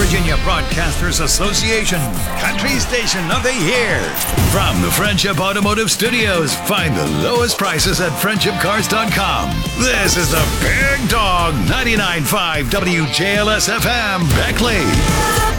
Virginia Broadcasters Association, Country Station of the Year. From the Friendship Automotive Studios, find the lowest prices at friendshipcars.com. This is the Big Dog 99.5 WJLS FM, Beckley.